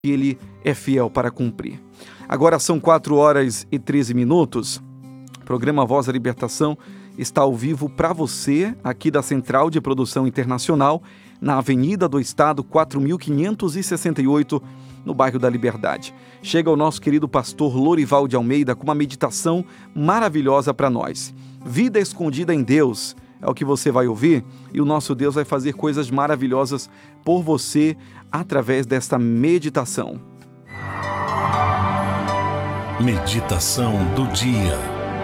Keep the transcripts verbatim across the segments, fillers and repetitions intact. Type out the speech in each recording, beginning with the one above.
Ele é fiel para cumprir. Agora são quatro horas e treze minutos. O programa Voz da Libertação está ao vivo para você, aqui da Central de Produção Internacional, na Avenida do Estado, quatro mil quinhentos e sessenta e oito, no bairro da Liberdade. Chega o nosso querido pastor Lorival de Almeida com uma meditação maravilhosa para nós. Vida escondida em Deus é o que você vai ouvir, e o nosso Deus vai fazer coisas maravilhosas por você através desta meditação. Meditação do dia.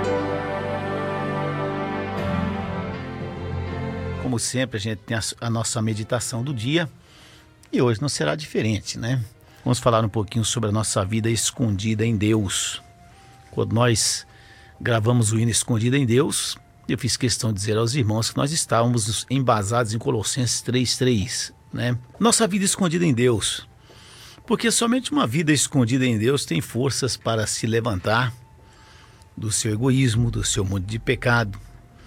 Como sempre, a gente tem a, a nossa meditação do dia e hoje não será diferente, né? Vamos falar um pouquinho sobre a nossa vida escondida em Deus. Quando nós gravamos o hino Escondida em Deus, eu fiz questão de dizer aos irmãos que nós estávamos embasados em Colossenses três, três, né? Nossa vida escondida em Deus. Porque somente uma vida escondida em Deus tem forças para se levantar do seu egoísmo, do seu mundo de pecado.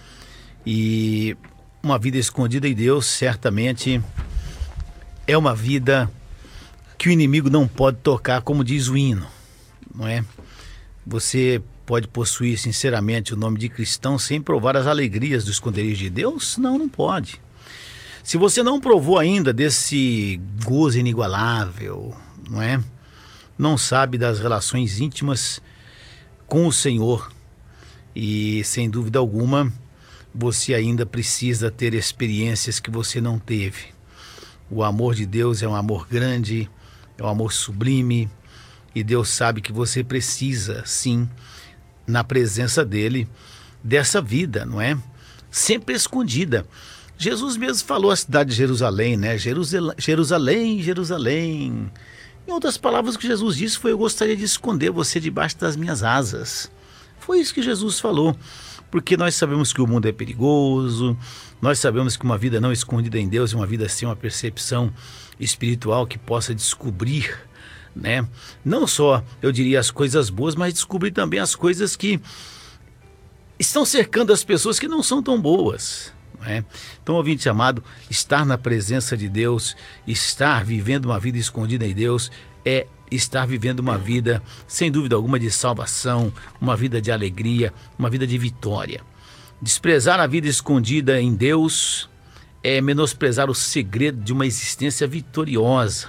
E uma vida escondida em Deus certamente é uma vida que o inimigo não pode tocar, como diz o hino, não é? Você pode possuir sinceramente o nome de cristão sem provar as alegrias do esconderijo de Deus? Não, não pode. Se você não provou ainda desse gozo inigualável, não é? Não sabe das relações íntimas com o Senhor e, sem dúvida alguma, você ainda precisa ter experiências que você não teve. O amor de Deus é um amor grande, é um amor sublime, e Deus sabe que você precisa, sim, na presença dele, dessa vida, não é? Sempre escondida. Jesus mesmo falou a cidade de Jerusalém, né? Jerusalém, Jerusalém, Jerusalém. Em outras palavras, o que Jesus disse foi: eu gostaria de esconder você debaixo das minhas asas. Foi isso que Jesus falou, porque nós sabemos que o mundo é perigoso, nós sabemos que uma vida não escondida em Deus é uma vida sem uma percepção espiritual que possa descobrir, né? Não só, eu diria, as coisas boas, mas descobrir também as coisas que estão cercando as pessoas que não são tão boas. É. Então, ouvinte amado, estar na presença de Deus, estar vivendo uma vida escondida em Deus, é estar vivendo uma vida, sem dúvida alguma, de salvação, uma vida de alegria, uma vida de vitória. Desprezar a vida escondida em Deus é menosprezar o segredo de uma existência vitoriosa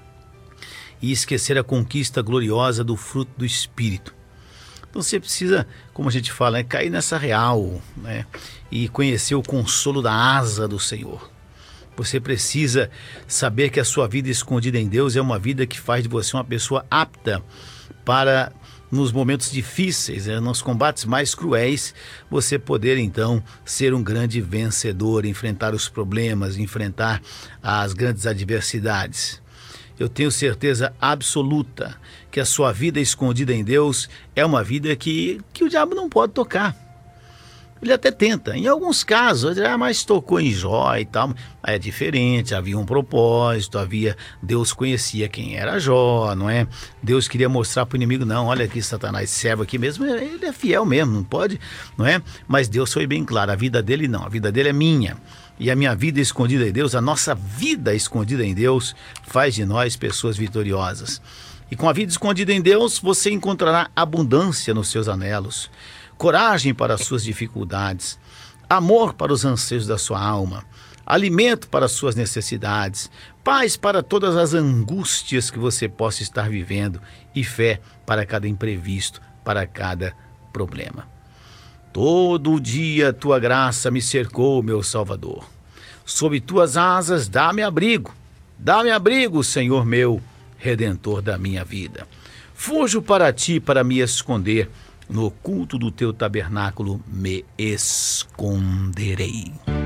e esquecer a conquista gloriosa do fruto do Espírito. Então você precisa, como a gente fala, né, cair nessa real, né, e conhecer o consolo da asa do Senhor. Você precisa saber que a sua vida escondida em Deus é uma vida que faz de você uma pessoa apta para, nos momentos difíceis, né, nos combates mais cruéis, você poder então ser um grande vencedor, enfrentar os problemas, enfrentar as grandes adversidades. Eu tenho certeza absoluta que a sua vida escondida em Deus é uma vida que, que o diabo não pode tocar. Ele até tenta, em alguns casos, ah, mas tocou em Jó e tal. Aí é diferente, havia um propósito, havia, Deus conhecia quem era Jó, não é? Deus queria mostrar para o inimigo, não, olha aqui, Satanás, servo aqui mesmo, ele é fiel mesmo, não pode, não é? Mas Deus foi bem claro, a vida dele não, a vida dele é minha. E a minha vida escondida em Deus, a nossa vida escondida em Deus, faz de nós pessoas vitoriosas. E com a vida escondida em Deus, você encontrará abundância nos seus anelos, coragem para as suas dificuldades, amor para os anseios da sua alma, alimento para as suas necessidades, paz para todas as angústias que você possa estar vivendo e fé para cada imprevisto, para cada problema. Todo dia tua graça me cercou, meu Salvador. Sob tuas asas dá-me abrigo. Dá-me abrigo, Senhor meu, Redentor da minha vida. Fujo para ti para me esconder. No oculto do teu tabernáculo me esconderei.